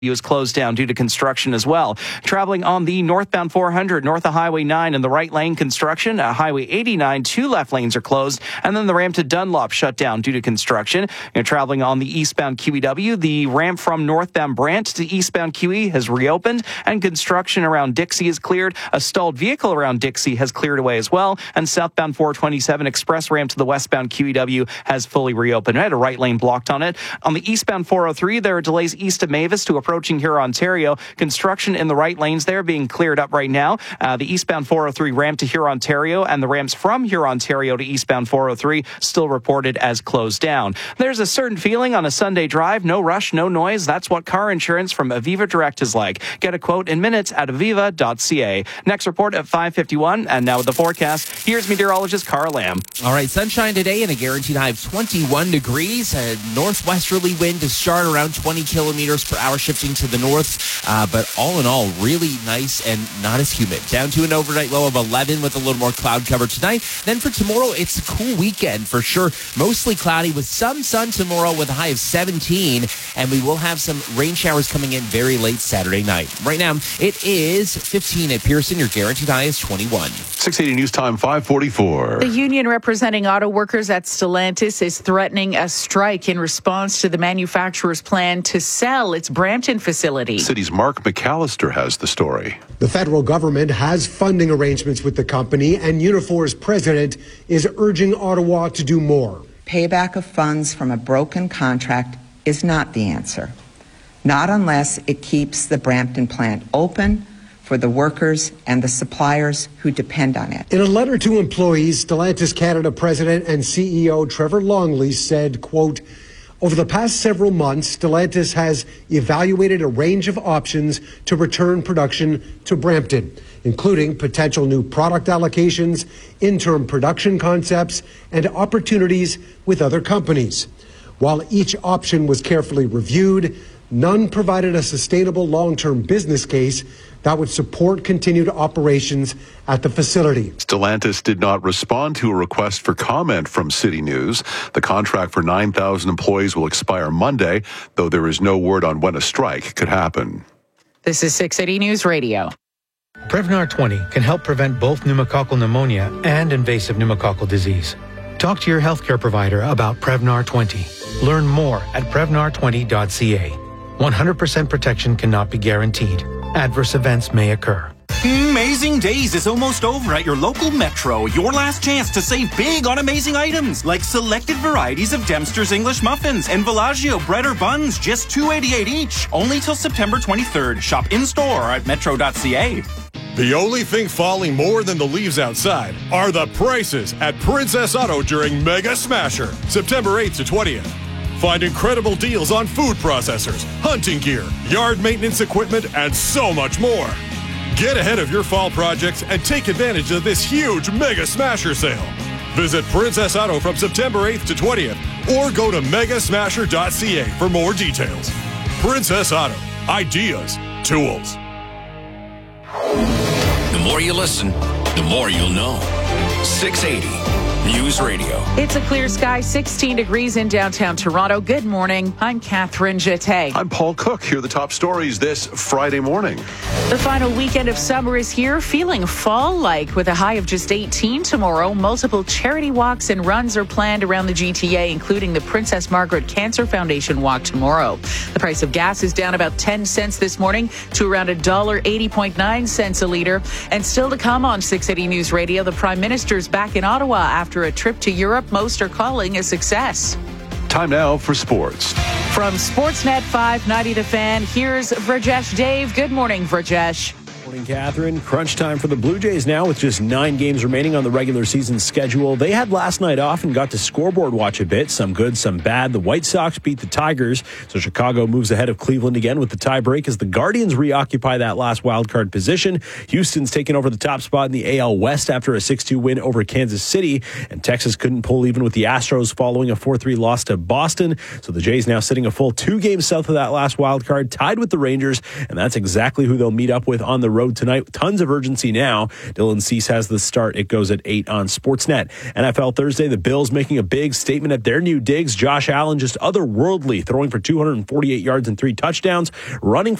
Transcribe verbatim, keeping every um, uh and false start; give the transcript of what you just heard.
is closed down due to construction as well. Traveling on the northbound four hundred north of Highway nine in the right lane construction. Uh, Highway eighty-nine, two left lanes are closed, and then the ramp to Dunlop shut down due to construction. You're traveling on the eastbound Q E W. The ramp from northbound Brant to eastbound Q E has reopened, and construction around Dixie is cleared. A stalled vehicle around Dixie has cleared away as well, and southbound four twenty-seven express ramp to the westbound Q E W has fully reopened. I had a right lane blocked on it. On the eastbound four oh three, there are delays east of Mavis to approach approaching here, Ontario. Construction in the right lanes there being cleared up right now. Uh, the eastbound four oh three ramp to Huron, Ontario, and the ramps from Huron, Ontario to eastbound four oh three still reported as closed down. There's a certain feeling on a Sunday drive. No rush, no noise. That's what car insurance from Aviva Direct is like. Get a quote in minutes at aviva dot c a. Next report at five fifty-one, and now with the forecast, here's meteorologist Carl Lamb. All right, sunshine today and a guaranteed high of twenty-one degrees. A northwesterly wind to start around twenty kilometers per hour, shifting to the north. Uh, but all in all, really nice and not as humid. Down to an overnight low of eleven with a little more cloud cover tonight. Then for tomorrow, it's a cool weekend for sure. Mostly cloudy with some sun tomorrow with a high of seventeen. And we will have some rain showers coming in very late Saturday night. Right now, it is fifteen at Pearson. Your guaranteed high is twenty-one. six eighty News Time, five forty-four. The union representing auto workers at Stellantis is threatening a strike in response to the manufacturer's plan to sell its Brampton facility. City's Mark McAllister has the story. The federal government has funding arrangements with the company, and Unifor's president is urging Ottawa to do more. Payback of funds from a broken contract is not the answer. Not unless it keeps the Brampton plant open for the workers and the suppliers who depend on it. In a letter to employees, Stellantis Canada President and C E O Trevor Longley said, quote, over the past several months, Stellantis has evaluated a range of options to return production to Brampton, including potential new product allocations, interim production concepts, and opportunities with other companies. While each option was carefully reviewed, none provided a sustainable long-term business case that would support continued operations at the facility. Stellantis did not respond to a request for comment from City News. The contract for nine thousand employees will expire Monday, though there is no word on when a strike could happen. This is six eighty News Radio. Prevnar twenty can help prevent both pneumococcal pneumonia and invasive pneumococcal disease. Talk to your healthcare provider about Prevnar twenty. Learn more at prevnar twenty dot c a. one hundred percent protection cannot be guaranteed. Adverse events may occur. Amazing Days is almost over at your local Metro. Your last chance to save big on amazing items like selected varieties of Dempster's English muffins and Villaggio bread or buns, just two eighty-eight each. Only till September twenty-third. Shop in store at metro dot c a. The only thing falling more than the leaves outside are the prices at Princess Auto during Mega Smasher, September eighth to twentieth. Find incredible deals on food processors, hunting gear, yard maintenance equipment, and so much more. Get ahead of your fall projects and take advantage of this huge Mega Smasher sale. Visit Princess Auto from September eighth to twentieth or go to mega smasher dot c a for more details. Princess Auto. Ideas. Tools. The more you listen, the more you'll know. six eighty News Radio. It's a clear sky, sixteen degrees in downtown Toronto. Good morning. I'm Catherine Jeté. I'm Paul Cook. Here are the top stories this Friday morning. The final weekend of summer is here, feeling fall-like with a high of just eighteen tomorrow. Multiple charity walks and runs are planned around the G T A, including the Princess Margaret Cancer Foundation walk tomorrow. The price of gas is down about ten cents this morning to around one dollar eighty point nine cents a litre. And still to come on six eighty News Radio, the Prime Minister's back in Ottawa after a trip to Europe most are calling a success. Time now for sports. From Sportsnet five ninety The Fan, here's Vrajesh Dave. Good morning, Vrajesh. Morning, Catherine. Crunch time for the Blue Jays now with just nine games remaining on the regular season schedule. They had last night off and got to scoreboard watch a bit. Some good, some bad. The White Sox beat the Tigers, so Chicago moves ahead of Cleveland again with the tiebreak as the Guardians reoccupy that last wildcard position. Houston's taken over the top spot in the A L West after a six two win over Kansas City, and Texas couldn't pull even with the Astros following a four three loss to Boston. So the Jays now sitting a full two games south of that last wildcard, tied with the Rangers, and that's exactly who they'll meet up with on the the road tonight. Tons of urgency now. Dylan Cease has the start. It goes at eight on Sportsnet. N F L Thursday, the Bills making a big statement at their new digs. Josh Allen just otherworldly, throwing for two hundred forty-eight yards and three touchdowns, running